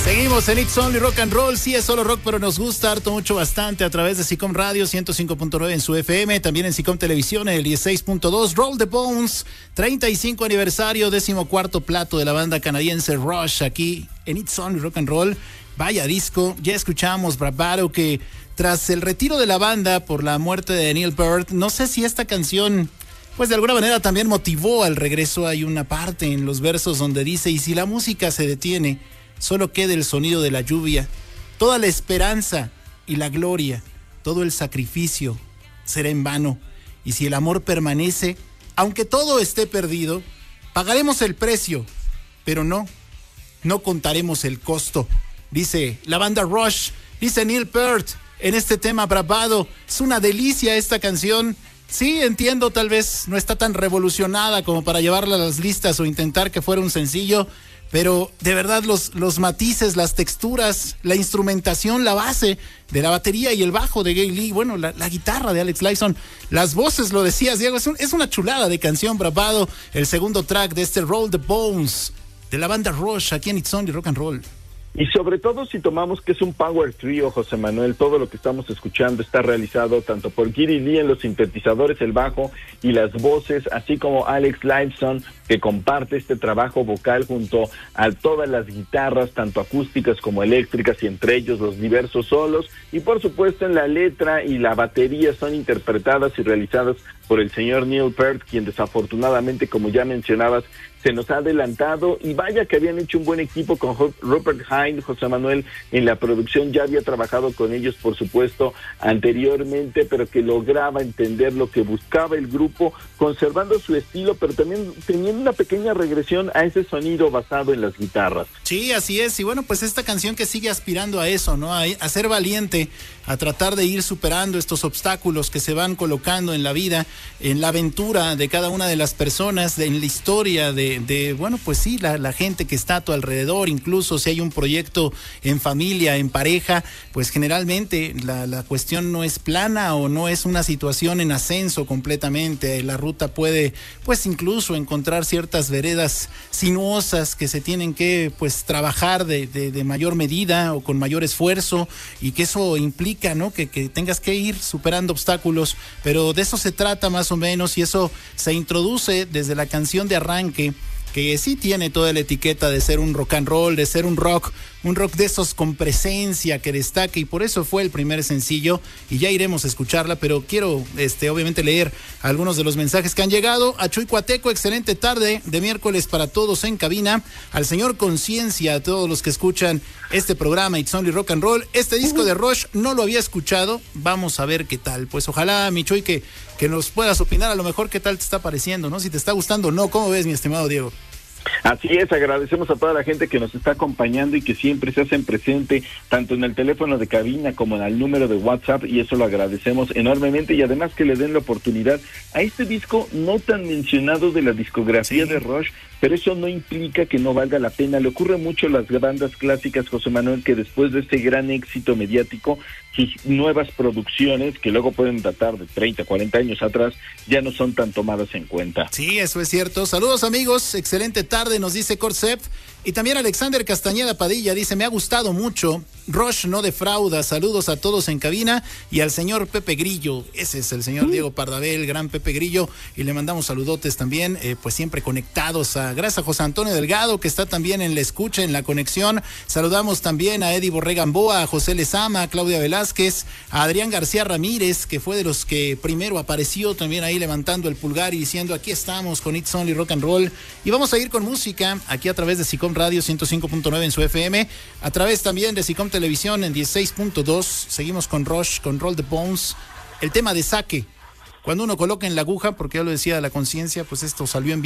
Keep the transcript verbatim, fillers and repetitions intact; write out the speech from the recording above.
Seguimos en It's Only Rock and Roll. Sí, es solo rock, pero nos gusta harto, mucho, bastante a través de SICOM Radio ciento cinco punto nueve en su F M, también en SICOM Televisión en el dieciséis punto dos. Roll the Bones, treinta y cinco aniversario, décimo cuarto plato de la banda canadiense Rush, aquí en It's Only Rock and Roll. Vaya disco. Ya escuchamos Bravado, que tras el retiro de la banda por la muerte de Neil Peart, no sé si esta canción pues de alguna manera también motivó al regreso. Hay una parte en los versos donde dice: y si la música se detiene, solo queda el sonido de la lluvia, toda la esperanza y la gloria, todo el sacrificio será en vano. Y si el amor permanece, aunque todo esté perdido, pagaremos el precio, pero no, no contaremos el costo. Dice la banda Rush, dice Neil Peart en este tema Bravado. Es una delicia esta canción. Sí, entiendo, tal vez no está tan revolucionada como para llevarla a las listas o intentar que fuera un sencillo, pero de verdad los, los matices, las texturas, la instrumentación, la base de la batería y el bajo de Geddy Lee, bueno, la, la guitarra de Alex Lifeson, las voces, lo decías, Diego, es, un, es una chulada de canción. Bravado, el segundo track de este Roll the Bones de la banda Rush, aquí en It's Only Rock and Roll. Y sobre todo si tomamos que es un power trio, José Manuel, todo lo que estamos escuchando está realizado tanto por Geddy Lee en los sintetizadores, el bajo y las voces, así como Alex Lifeson, que comparte este trabajo vocal junto a todas las guitarras, tanto acústicas como eléctricas, y entre ellos los diversos solos, y por supuesto en la letra y la batería son interpretadas y realizadas por el señor Neil Peart, quien desafortunadamente, como ya mencionabas, se nos ha adelantado. Y vaya que habían hecho un buen equipo con Rupert Hine, José Manuel, en la producción. Ya había trabajado con ellos, por supuesto, anteriormente, pero que lograba entender lo que buscaba el grupo, conservando su estilo, pero también teniendo una pequeña regresión a ese sonido basado en las guitarras. Sí, así es. Y bueno, pues esta canción que sigue aspirando a eso, ¿no? A, a ser valiente, a tratar de ir superando estos obstáculos que se van colocando en la vida, en la aventura de cada una de las personas, de, en la historia de, de bueno, pues sí, la, la gente que está a tu alrededor. Incluso si hay un proyecto en familia, en pareja, pues generalmente la, la cuestión no es plana o no es una situación en ascenso completamente. La ruta puede, pues incluso encontrar ciertas veredas sinuosas que se tienen que, pues, trabajar de, de, de mayor medida o con mayor esfuerzo, y que eso implica, ¿no? Que, que tengas que ir superando obstáculos, pero de eso se trata más o menos, y eso se introduce desde la canción de arranque, que sí tiene toda la etiqueta de ser un rock and roll, de ser un rock, un rock de esos con presencia que destaque, y por eso fue el primer sencillo, y ya iremos a escucharla. Pero quiero, este, obviamente leer algunos de los mensajes que han llegado. A Chuy Cuateco, excelente tarde de miércoles para todos en cabina. Al señor Conciencia, a todos los que escuchan este programa It's Only Rock and Roll. Este disco de Rush no lo había escuchado, vamos a ver qué tal. Pues ojalá, mi Chuy, que, que nos puedas opinar a lo mejor qué tal te está pareciendo, ¿no? Si te está gustando o no. ¿Cómo ves, mi estimado Diego? Así es, agradecemos a toda la gente que nos está acompañando y que siempre se hacen presente, tanto en el teléfono de cabina como en el número de WhatsApp, y eso lo agradecemos enormemente. Y además que le den la oportunidad a este disco no tan mencionado de la discografía sí. de Rush, pero eso no implica que no valga la pena. Le ocurre mucho a las bandas clásicas, José Manuel, que después de este gran éxito mediático, sus nuevas producciones, que luego pueden datar de treinta, cuarenta años atrás, ya no son tan tomadas en cuenta. Sí, eso es cierto. Saludos, amigos, excelente tarde, nos dice Corcep. Y también Alexander Castañeda Padilla dice: me ha gustado mucho, Rush no defrauda. Saludos a todos en cabina y al señor Pepe Grillo. Ese es el señor uh. Diego Pardavel, gran Pepe Grillo, y le mandamos saludotes también, eh, pues siempre conectados. A, gracias a José Antonio Delgado, que está también en la escucha, en la conexión. Saludamos también a Eddie Borregamboa, a José Lezama, a Claudia Velázquez, a Adrián García Ramírez, que fue de los que primero apareció también ahí levantando el pulgar y diciendo: aquí estamos con It's Only Rock and Roll. Y vamos a ir con música aquí a través de SICOM Radio ciento cinco punto nueve en su F M, a través también de SICOM Televisión en dieciséis punto dos. Seguimos con Rush, con Roll the Bones, el tema de Saque. Cuando uno coloca en la aguja, porque ya lo decía la Conciencia, pues esto salió en